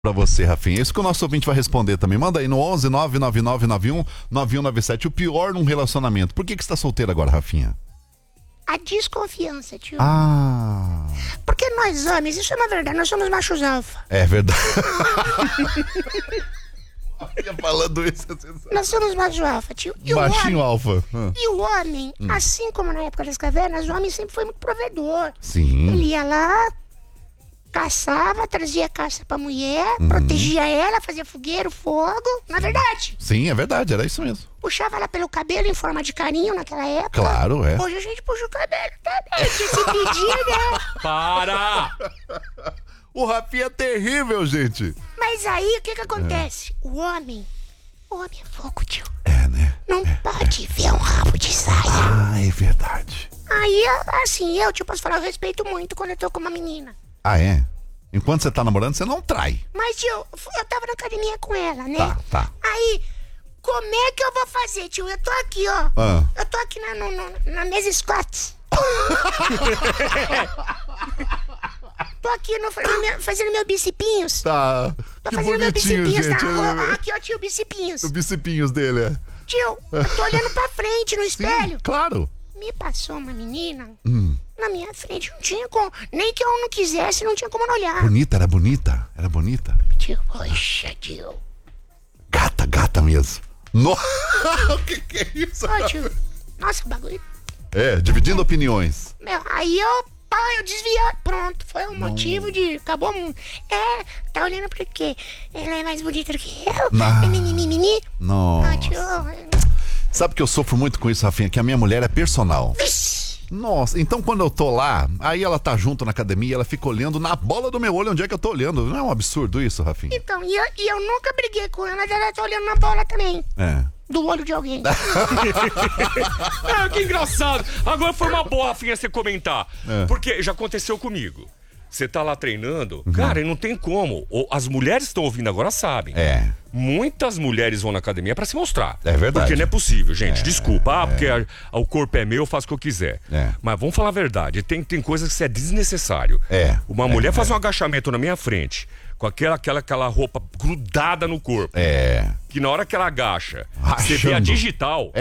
Pra você, Rafinha. Isso que o nosso ouvinte vai responder também. Manda aí no 11 99991 9197. O pior num relacionamento. Por que você tá solteiro agora, Rafinha? A desconfiança, tio. Ah. Porque nós homens, isso é uma verdade, nós somos machos alfa. É verdade. Falando isso, nós somos machos alfa, tio. E baixinho o homem, alfa. E o homem, assim como na época das cavernas, o homem sempre foi muito provedor. Sim. Ele ia lá, caçava, trazia caça pra mulher, protegia ela, fazia fogueiro, fogo. Não é verdade? Sim, é verdade, era isso mesmo. Puxava ela pelo cabelo em forma de carinho naquela época. Claro, é. Hoje a gente puxa o cabelo também, que se pedir, né? Para! O Rafinha é terrível, gente. Mas aí, o que acontece? O homem é fogo, tio. É, né? Não pode ver um rabo de saia. Ah, é verdade. Aí, assim, eu posso falar, eu respeito muito quando eu tô com uma menina. Ah, é? Enquanto você tá namorando, você não trai. Mas, tio, eu tava na academia com ela, né? Tá. Aí, como é que eu vou fazer, tio? Eu tô aqui, ó. Eu tô aqui na mesa squats. Tô aqui fazendo meu bicipinhos. Tá. Tô Que fazendo meu bonitinho, bicipinhos, gente. tá? Aqui, ó, tio, bicipinhos. O bicipinhos dele, é. Tio, eu tô olhando pra frente no espelho. Claro. Me passou uma menina na minha frente. Não tinha como. Nem que eu não quisesse, não tinha como não olhar. Bonita, era bonita? Era bonita? Tio, poxa, tio. Gata mesmo. Nossa, o que é isso? Ó, tio. Nossa, o bagulho. É, dividindo opiniões. Meu, aí eu desviei. Pronto, foi um motivo de. Acabou. Tá olhando pra quê? Ela é mais bonita do que eu? Não. Mimimi. Nossa. Tio. Sabe que eu sofro muito com isso, Rafinha? Que a minha mulher é personal. Nossa, então quando eu tô lá, aí ela tá junto na academia, ela fica olhando na bola do meu olho onde é que eu tô olhando. Não é um absurdo isso, Rafinha? Então, e eu nunca briguei com ela, mas ela tá olhando na bola também. É. Do olho de alguém. Que engraçado. Agora foi uma boa, Rafinha, você comentar. Porque já aconteceu comigo. Você tá lá treinando, cara, e não tem como. As mulheres que estão ouvindo agora sabem. É. Muitas mulheres vão na academia pra se mostrar. É verdade. Porque não é possível, gente. Desculpa. Porque o corpo é meu, eu faço o que eu quiser. Mas vamos falar a verdade. Tem coisas que isso é desnecessário. Uma mulher faz um agachamento na minha frente, com aquela roupa grudada no corpo. Que na hora que ela agacha, você vê a digital.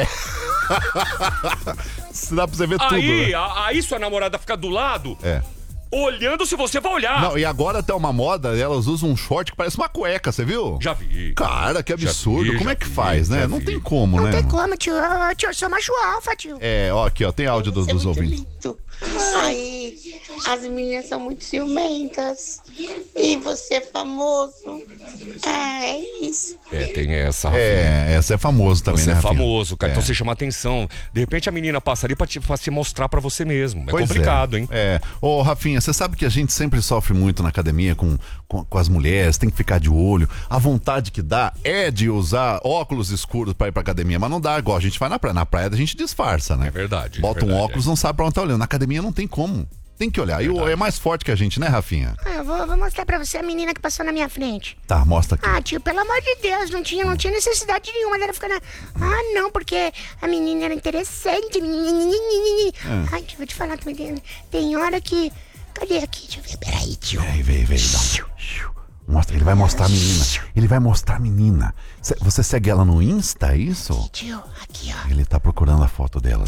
Dá pra você ver tudo, né? Aí sua namorada fica do lado. Olhando se você vai olhar. Não, e agora até uma moda, elas usam um short que parece uma cueca, você viu? Já vi. Cara, que absurdo. Como é que faz, né? Não tem como, né? Não tem como, tio. Eu sou macho alfa, tio. Ó, aqui, ó, tem áudio dos ouvintes. Lindo. Aí, as meninas são muito ciumentas. E você é famoso. É isso. Tem essa, Rafinha. Essa é famoso também, você né, é Rafinha? famoso, cara. Então você chama atenção. De repente a menina passa ali pra se mostrar pra você mesmo. É complicado, hein? Ô, Rafinha, você sabe que a gente sempre sofre muito na academia com as mulheres, tem que ficar de olho. A vontade que dá é de usar óculos escuros pra ir pra academia, mas não dá igual a gente vai na praia. Na praia a gente disfarça, né? É verdade. Bota um óculos, não sabe pra onde tá olhando. Na academia não tem como. Tem que olhar. E é mais forte que a gente, né, Rafinha? Eu vou mostrar pra você a menina que passou na minha frente. Tá, mostra aqui. Tio, pelo amor de Deus, não tinha necessidade nenhuma dela ficar na... não, porque a menina era interessante. Tio, vou te falar também. Tem hora que... Cadê aqui? Deixa eu ver. Peraí, tio. Vem. Mostra, ele vai mostrar a menina. Ele vai mostrar a menina. Você segue ela no Insta, é isso? Tio, aqui, ó. Ele tá procurando a foto dela.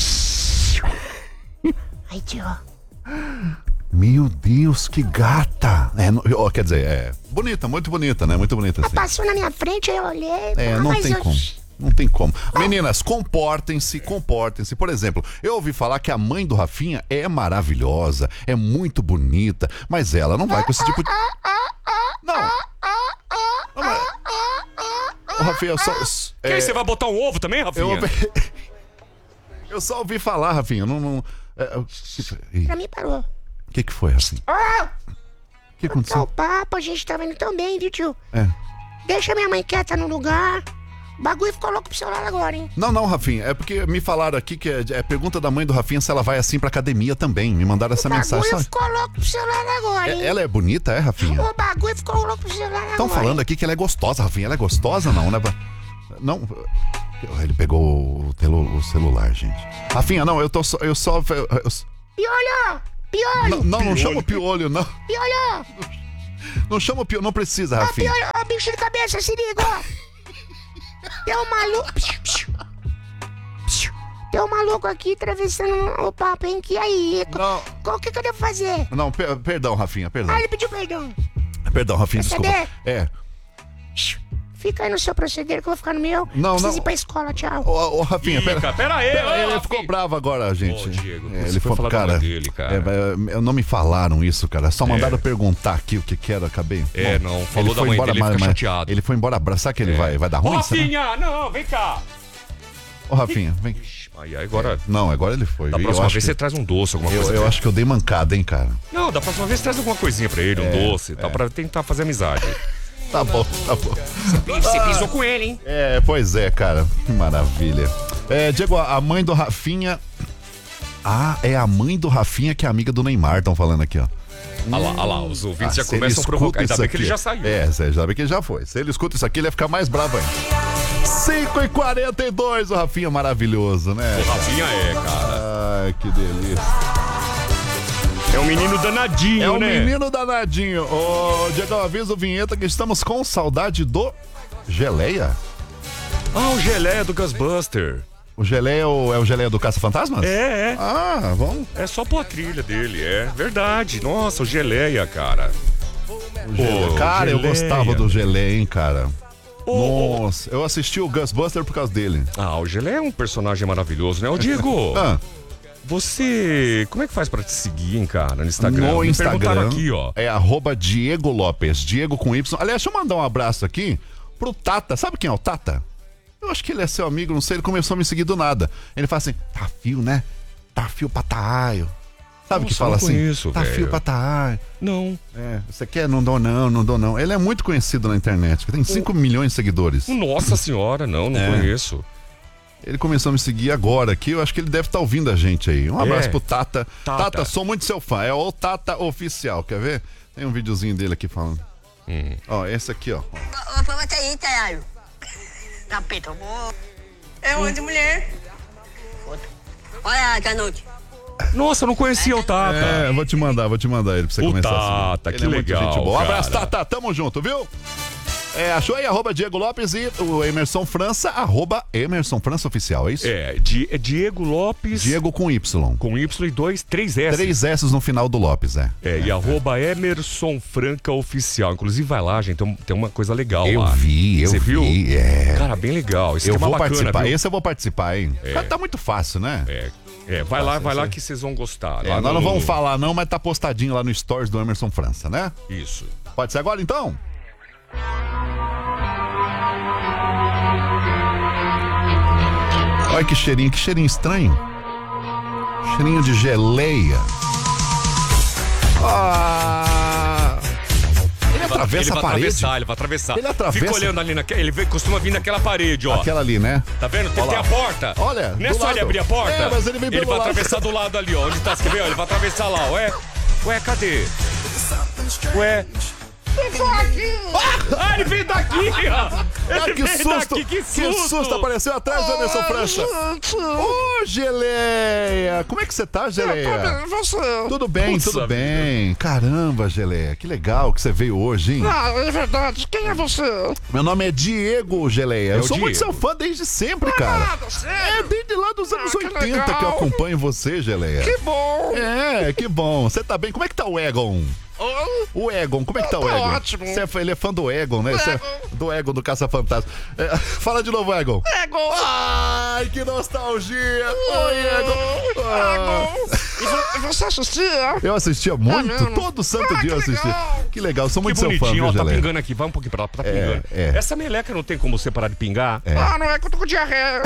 Aí, tio. Meu Deus, que gata! Quer dizer, bonita, muito bonita, né? Muito bonita, assim. Passou na minha frente, aí eu olhei. Não tem como. Não tem como. Meninas, comportem-se. Por exemplo, eu ouvi falar que a mãe do Rafinha é maravilhosa, é muito bonita, mas ela não vai com esse tipo de... Não. Ô, Rafinha, Que aí, você vai botar um ovo também, Rafinha? Eu só ouvi falar, Rafinha, não... Pra mim parou. O que foi, Rafinha? O que aconteceu? O papo, a gente tava indo tão bem, viu, tio? Deixa minha mãe quieta no lugar. O bagulho ficou louco pro celular agora, hein? Não, Rafinha, é porque me falaram aqui que é pergunta da mãe do Rafinha se ela vai assim pra academia também. Me mandaram essa mensagem. O bagulho ficou louco pro celular agora, hein? Ela é bonita, Rafinha? O bagulho ficou louco pro celular agora. Estão falando aqui que ela é gostosa, Rafinha. Ela é gostosa, não, né? Não... Ele pegou o celular, gente. Rafinha, não, eu só... Piolho! Não chama o Piolho, não. Piolho! Não chama o pior, não precisa, Rafinha. Ó, bicho de cabeça, se liga, ó. Tem um maluco. Tem um maluco aqui atravessando o papo, hein? Que aí? O que eu devo fazer? Não, perdão, Rafinha, perdão. Ah, ele pediu perdão. Perdão, Rafinha, Quer desculpa. saber? Fica aí no seu proceder que eu vou ficar no meu. Não. Preciso ir pra escola, tchau. Ô, Rafinha, pera aí. Ele ficou bravo agora, gente. Ô, Diego, ele foi falar cara, dele, cara. Não me falaram isso, cara. Só mandaram perguntar aqui o que era, acabei. Não, falou da mãe dele, ele fica chateado. Ele foi embora abraçar que ele vai dar ruim, Rafinha, não, vem cá. Ô, Rafinha, vem. Aí agora... Não, agora ele foi. Da próxima vez você traz um doce, alguma coisa. Eu acho que eu dei mancada, hein, cara. Não, da próxima vez traz alguma coisinha pra ele, um doce, tal, pra tentar fazer amizade. Tá bom. Você pisou com ele, hein? Pois é, cara. Que maravilha. Diego, a mãe do Rafinha... é a mãe do Rafinha que é amiga do Neymar, estão falando aqui, ó. Olha lá, os ouvintes já começam a provocar. Ainda bem que ele já saiu. Você já vê que ele já foi. Se ele escuta isso aqui, ele vai ficar mais bravo ainda. 5h42, o Rafinha maravilhoso, né? O Rafinha cara. Ai, que delícia. É um menino danadinho, né? É um menino danadinho. Ô, Diego, avisa o Vinheta que estamos com saudade do Geleia. O Geleia do Ghostbuster. O Geleia é o Geleia do Caça-Fantasmas? É. Vamos. É só pôr a trilha dele, verdade. Nossa, o Geleia, cara. Cara, Geleia. eu gostava do Geleia, hein, cara. Nossa, eu assisti o Ghostbuster por causa dele. O Geleia é um personagem maravilhoso, né? Ô, Diego, você... Como é que faz pra te seguir, hein, cara, no Instagram? No Instagram, aqui, ó. É @Diego Lopes, Diego com Y. Aliás, deixa eu mandar um abraço aqui pro Tata. Sabe quem é o Tata? Eu acho que ele é seu amigo, não sei, ele começou a me seguir do nada. Ele fala assim, tá fio, né? Tá fio pra taio. Sabe que fala assim? Isso, tá fio pra taio. Não. Você quer? Não dou não. Ele é muito conhecido na internet, tem 5 milhões de seguidores. Nossa senhora, não conheço. Ele começou a me seguir agora aqui, eu acho que ele deve estar ouvindo a gente aí. Um abraço pro Tata. Tata, sou muito seu fã, é o Tata Oficial, quer ver? Tem um videozinho dele aqui falando. Ó, esse aqui, ó. É onde, mulher? Olha, Canute. Nossa, eu não conhecia o Tata. Vou te mandar ele pra você começar a seguir. Tata, que legal, gente boa. Um abraço, Tata, tamo junto, viu? Achou aí, @Diego Lopes e o Emerson França, @Emerson França Oficial, é isso? Diego Lopes. Diego com Y. Com Y e 3 S. 3 S no final do Lopes, e @Emerson Franca Oficial. Inclusive, vai lá, gente, tem uma coisa legal eu lá. Vi, Você viu? Cara, bem legal. Eu vou participar, esse eu vou participar, hein? Tá muito fácil, né? Vai lá que vocês vão gostar. Nós não vamos falar não, mas tá postadinho lá no Stories do Emerson França, né? Isso. Pode ser agora, então? Olha que cheirinho estranho. Cheirinho de geleia. Ele atravessa a parede. Ele vai atravessar. Ele atravessa. Fica olhando ali ele costuma vir naquela parede, ó. Aquela ali, né? Tá vendo? Tem a porta. Olha, não é só ele abrir a porta. Mas ele vem pelo vai lado. atravessar do lado ali, ó. Onde tá? Você quer ver? Ele vai atravessar lá, Ué, cadê? Ele veio daqui, ó. Que susto! Que susto! Apareceu atrás do Emerson França. Ô, Geleia! Como é que você tá, Geleia? Eu tô bem, você? Tudo bem, tudo bem. Caramba, Geleia, que legal que você veio hoje, hein? É verdade. Quem é você? Meu nome é Diego, Geleia. Eu sou muito seu fã desde sempre, cara. Sério? Desde lá dos anos 80 que eu acompanho você, Geleia. Que bom. Que bom. Você tá bem? Como é que tá o Egon? O Egon, como é que tá o Egon? Ótimo. Ele é fã do Egon, né? Do Egon do Caça-Fantasma. Fala de novo, Egon. Egon. Ai, que nostalgia. Oi, Egon. Egon. Você assistia? Eu assistia muito. Todo santo dia eu assistia. Legal. Que legal, sou muito seu fã, bonitinho, viu, ó, tá Geleia? pingando aqui. Vai um pouquinho pra lá, tá pingando. Essa meleca não tem como você parar de pingar? Não é que eu tô com diarreia.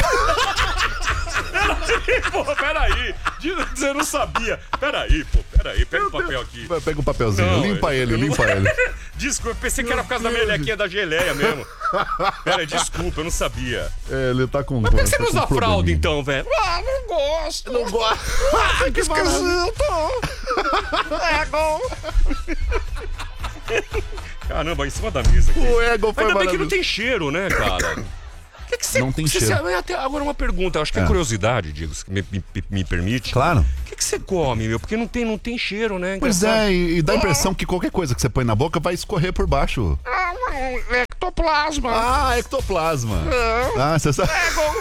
Pô, peraí. Você não sabia. Peraí. Pega o papel aqui. Pega um papelzinho, limpa ele. Desculpa, eu pensei que era por causa da melequinha da geleia mesmo. Peraí, desculpa, eu não sabia. Ele tá com... Mas por que você não usa fralda então, velho? Não gosto. Não gosto. Que esquisito. Egon. Caramba, em cima da mesa aqui. O Egon foi Ainda bem que maravilhoso. não tem cheiro, né, cara? não tem cheiro. Até agora uma pergunta, acho que é curiosidade, Diego, se me permite. Claro. O que você come, meu? Porque não tem cheiro, né? Pois é, e dá a impressão que qualquer coisa que você põe na boca vai escorrer por baixo. Ectoplasma. Ah, ectoplasma. Ah, você sabe.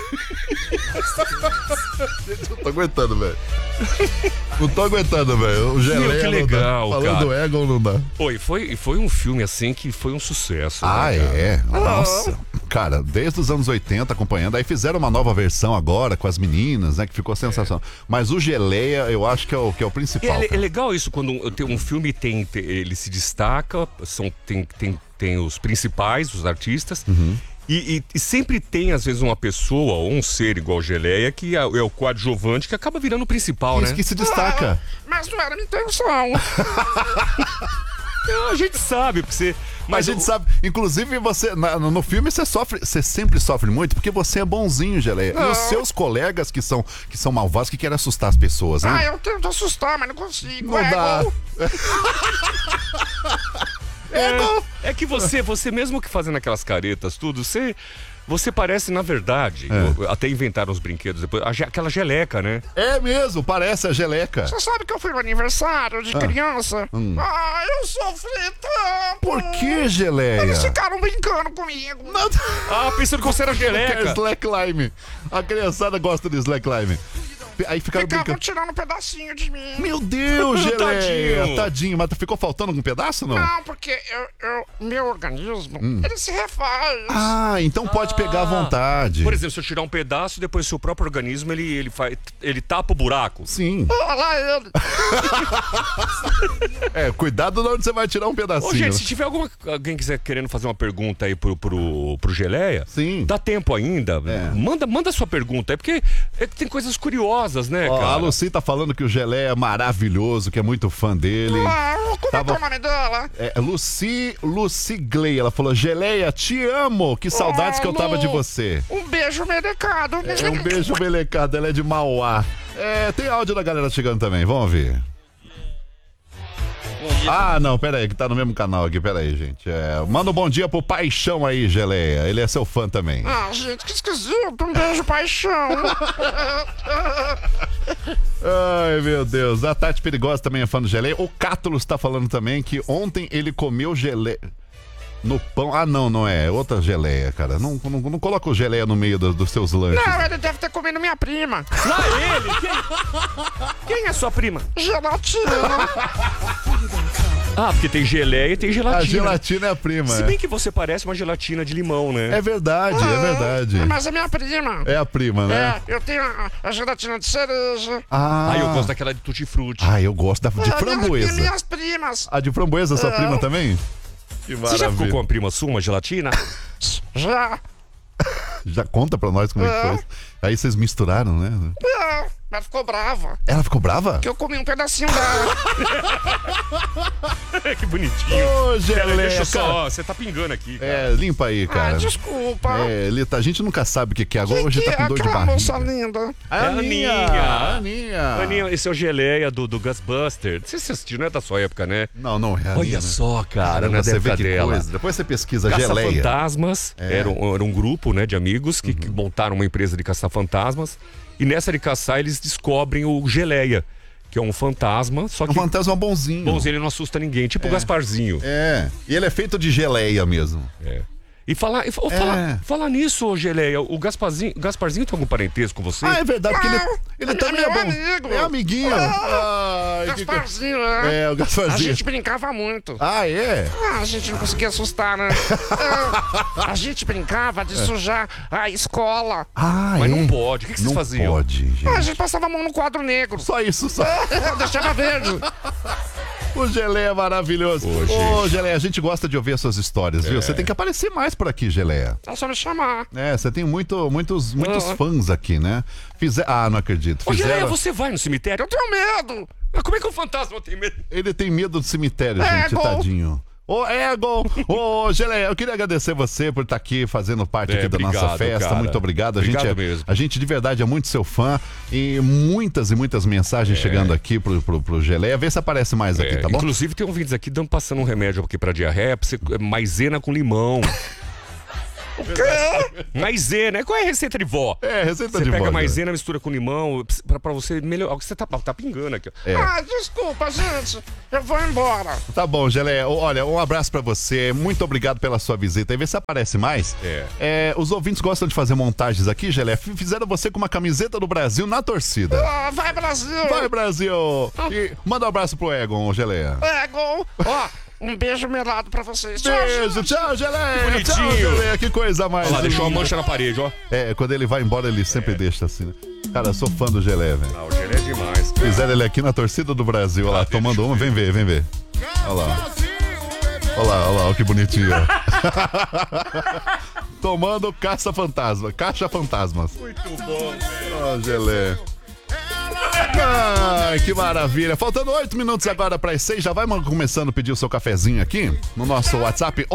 Gente, eu tô aguentando, velho. Não tô aguentando, velho. O Geleia que legal, não dá. Falando do Egon não dá. Foi um filme assim que foi um sucesso. Ah, né, cara? é? Nossa. Cara, desde os anos 80 acompanhando. Aí fizeram uma nova versão agora com as meninas, né? Que ficou sensacional. Mas o Geleia, eu acho que é o principal. É legal isso, quando um filme ele se destaca, tem os principais, os artistas. E sempre tem, às vezes, uma pessoa ou um ser igual Geleia que é o coadjuvante que acaba virando o principal, Isso né? que se destaca. Mas não era minha intenção. A gente sabe, porque você... Mas a gente sabe, inclusive você, no filme você sempre sofre muito porque você é bonzinho, Geleia. E os seus colegas que são malvados, que querem assustar as pessoas, né? Eu tento assustar, mas não consigo. Não dá. É que você mesmo que fazendo aquelas caretas, tudo, você parece, na verdade, até inventaram os brinquedos depois, aquela geleca, né? É mesmo, parece a Geleca. Você sabe que eu fui no aniversário de criança? Eu sofri tanto. Por que, Geleia? Eles ficaram brincando comigo. Pensando que você era Geleca. Slackline. A criançada gosta de slackline. Aí ficaram brincando. Tirando um pedacinho de mim. Meu Deus, Geleia. Tadinho. Mas ficou faltando algum pedaço, não? Não, porque meu organismo, ele se refaz. Ah, então pode pegar à vontade. Por exemplo, se eu tirar um pedaço, depois o seu próprio organismo, ele tapa o buraco. Sim. Olha lá ele. Cuidado de onde você vai tirar um pedacinho. Ô, gente, se tiver alguém quiser querendo fazer uma pergunta aí pro Geleia, sim, dá tempo ainda. Manda sua pergunta aí, porque tem coisas curiosas, né, cara? A Lucy tá falando que o Geleia é maravilhoso, que é muito fã dele. Como é o nome dela? Lucy Gley. Ela falou: Geleia, te amo. Que saudades que eu tava de você. Um beijo melecado. Um beijo melecado. Ela é de Mauá. Tem áudio da galera chegando também. Vamos ouvir. Ah, não, pera aí, que tá no mesmo canal aqui, pera aí, gente. Manda um bom dia pro Paixão aí, Geleia. Ele é seu fã também. Gente, que esquisito. Um beijo, Paixão. Ai, meu Deus. A Tati Perigosa também é fã do Geleia. O Cátulos tá falando também que ontem ele comeu geleia no pão. Ah, não é. Outra Geleia, cara. Não coloca o Geleia no meio dos seus lanches. Não, ele deve ter comido minha prima. Quem é sua prima? Gelatina. Porque tem geleia e tem gelatina. A gelatina é a prima. Se bem que você parece uma gelatina de limão, né? É verdade, é verdade. Mas é minha prima. É a prima, né? Eu tenho a gelatina de cereja. Eu gosto daquela de tutti-frutti. Eu gosto de framboesa. E minhas primas. A de framboesa, sua prima também? Que maravilha. Você já ficou com uma prima sua, uma gelatina? Já. Já conta pra nós como é que foi. Aí vocês misturaram, né? Ela ficou brava. Ela ficou brava? Porque eu comi um pedacinho dela. Que bonitinho. Ô, Geleia, deixa só, você tá pingando aqui, cara. Limpa aí, cara. Desculpa. A gente nunca sabe o que é. Agora hoje tá com dor de barriga. Moça linda. A Aninha, esse é o Geleia do Gus Buster. Não sei se você assistiu, não é da sua época, né? Não é a Aninha. Olha só, cara, na você vê época que dela. coisa. Depois você pesquisa Geleia. Caça-fantasmas, era um grupo, né, de amigos que montaram uma empresa de caçar-fantasmas. E nessa de caçar, eles descobrem o Geleia, que é um fantasma, só que... Um fantasma bonzinho. Bonzinho, ele não assusta ninguém, tipo o Gasparzinho. E ele é feito de geleia mesmo. E falar nisso, Geleia, o Gasparzinho tem algum parentesco com você? É verdade, porque ele também é bom. Amigo. É amiguinho. Gasparzinho, né? O Gasparzinho. A gente brincava muito. É? A gente não conseguia assustar, né? A gente brincava de sujar a escola. Mas não pode. O que vocês faziam? Não pode, gente. A gente passava a mão no quadro negro. Só isso, só. Deixava verde. O Geleia é maravilhoso. Ô, Geleia, a gente gosta de ouvir as suas histórias, viu? Você tem que aparecer mais por aqui, Geleia. É só me chamar. Você tem muitos fãs aqui, né? Não acredito. Geleia, você vai no cemitério? Eu tenho medo. Mas como é que o fantasma tem medo? Ele tem medo do cemitério, gente, tadinho. Egon! Geleia, eu queria agradecer você por estar aqui fazendo parte aqui da nossa festa. Cara. Muito obrigado. Mesmo. A gente de verdade é muito seu fã e muitas mensagens chegando aqui pro Geleia. Vê se aparece mais aqui, tá bom? Inclusive tem um vídeo aqui passando um remédio aqui pra diarreia, pra você, maisena com limão. O quê? Maisena. Qual é a receita de vó? Receita de vó. Você pega maisena, mistura com limão, pra você melhorar. Você tá pingando aqui, ó. Desculpa, gente. Eu vou embora. Tá bom, Geleia. Olha, um abraço pra você. Muito obrigado pela sua visita. E vê se aparece mais. Os ouvintes gostam de fazer montagens aqui, Geleia. Fizeram você com uma camiseta do Brasil na torcida. Vai, Brasil! Vai, Brasil! E manda um abraço pro Egon, Geleia. Egon! Um beijo melado pra vocês. Beijo, tchau, Geleia. Bonitinho. Tchau, Geleia. Que coisa mais. Olha lá, deixou uma mancha na parede, ó. Quando ele vai embora, ele sempre deixa assim, né? Cara, eu sou fã do Geleia, velho. O Geleia é demais. Fizeram ele aqui na torcida do Brasil, olha lá, tomando uma. Vem ver. Olha lá. Olha lá, que bonitinho. Tomando caixa fantasmas. Muito bom, velho. Geleia. Ai, que maravilha. Faltando 8 minutos agora para as 6. Já vai começando a pedir o seu cafezinho aqui no nosso WhatsApp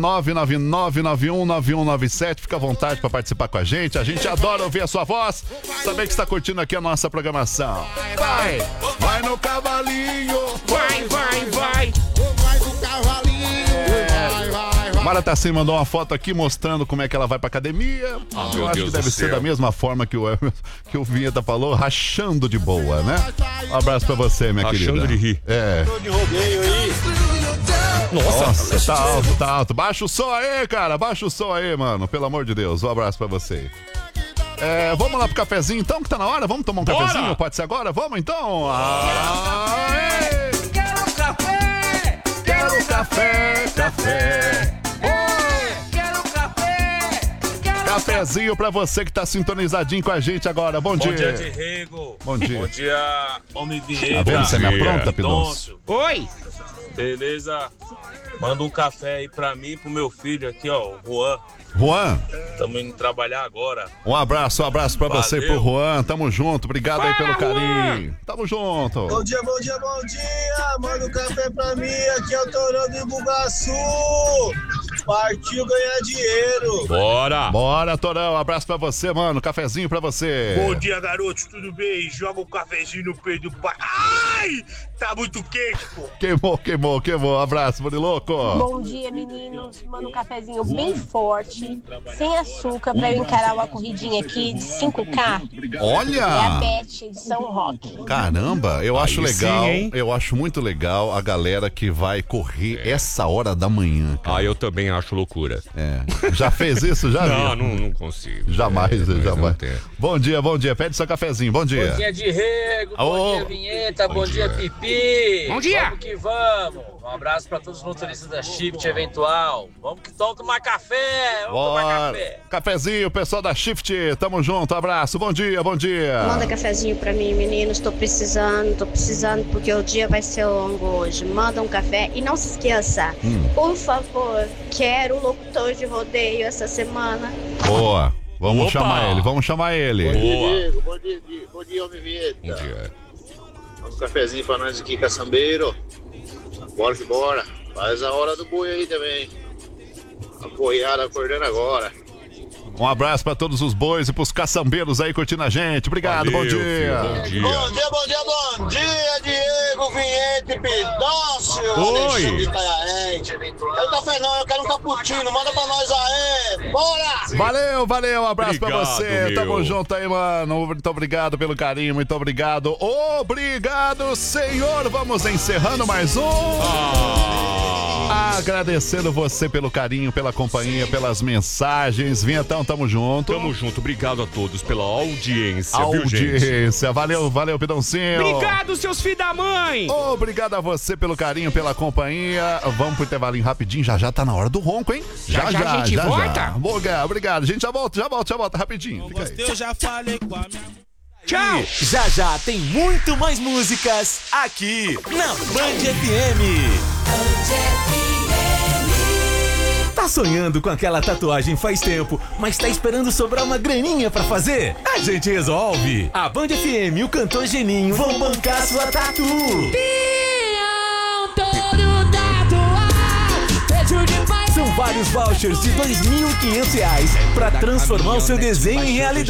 11999919197. Fica à vontade para participar com a gente. A gente adora ouvir a sua voz. Saber que está curtindo aqui a nossa programação. Vai no cavalinho. Vai. Vai no cavalinho. Mara Tassim mandou uma foto aqui mostrando como é que ela vai pra academia. Eu acho que deve ser da mesma forma que o Vinheta falou, rachando de boa, né? Um abraço pra você, minha querida. Rachando de rir. De rodeio aí. Nossa, tá alto. Baixa o som aí, cara. Baixa o som aí, mano. Pelo amor de Deus. Um abraço pra você. Vamos lá pro cafezinho então, que tá na hora? Vamos tomar um cafezinho? Pode ser agora? Vamos então? Quero café! Quero café! Cafezinho pra você que tá sintonizadinho com a gente agora. Bom dia. Bom dia, Diego. Bom dia. Bom dia, homem Vinheta. Tá vendo? Você me apronta, Pidoncio? Oi. Beleza? Manda um café aí pra mim e pro meu filho aqui, ó, o Juan. Juan. Estamos indo trabalhar agora. Um abraço pra você e pro Juan. Tamo junto. Obrigado aí pelo carinho. Tamo junto. Bom dia. Manda um café pra mim. Aqui é o Torão do Bugaçu. Partiu ganhar dinheiro. Bora, Torão. Abraço pra você, mano. Cafezinho pra você. Bom dia, garotos. Tudo bem? Joga um cafezinho no peito do pai. Ai! Tá muito quente, pô. Queimou. Abraço, Boniloco. Bom dia, meninos. Manda um cafezinho bem forte, sem açúcar, pra eu encarar uma corridinha aqui de 5K. Olha! É a Beth de São Roque. Caramba, eu acho legal. Sim, eu acho muito legal a galera que vai correr essa hora da manhã. Cara. Eu também acho loucura. Já fez isso? Já viu? Não consigo. Jamais. Bom dia. Pede seu cafezinho. Bom dia. Bom dia, Diego. Bom dia, Vinheta. Bom dia, Pipi. Bom dia. Vamos que vamos. Um abraço pra todos os motoristas da Shift Eventual. Vamos que tomar café. Tomar café. Cafezinho, pessoal da Shift. Tamo junto. Abraço. Bom dia. Manda cafezinho pra mim, meninos. Tô precisando porque o dia vai ser longo hoje. Manda um café e não se esqueça, por favor, quero o locutor de rodeio essa semana. Boa. Vamos chamar ele. Bom dia, homem Vinheta. Bom dia. Um cafezinho pra nós aqui, caçambeiro. Bora. Faz a hora do boi aí também. A boiada acordando agora. Um abraço pra todos os bois e pros caçambeiros aí curtindo a gente. Obrigado, bom dia. Bom dia, Diego, Vinheta e Pidoncio. Oi. Eu café não, eu quero um cappuccino, manda pra nós aí. Bora! Valeu, um abraço pra você. Meu. Tamo junto aí, mano. Muito obrigado pelo carinho, muito obrigado. Obrigado, senhor. Vamos encerrando mais um. Agradecendo você pelo carinho, pela companhia, pelas mensagens. Vinhetão, tamo junto. Obrigado a todos pela audiência, viu, gente? gente? Valeu, Pidoncinho. Obrigado, seus filhos da mãe. Obrigado a você pelo carinho, pela companhia. Vamos pro intervalinho rapidinho. Já tá na hora do ronco, hein? Já a gente volta. Boa, obrigado. A gente já volta rapidinho. Fica aí. Eu já falei com a minha... Tchau. Já tem muito mais músicas aqui na Band FM. Tá sonhando com aquela tatuagem faz tempo, mas tá esperando sobrar uma graninha pra fazer? A gente resolve! A Band FM e o cantor Geninho vão bancar sua tatu! São vários vouchers de R$ 2.500 pra transformar o seu desenho em realidade.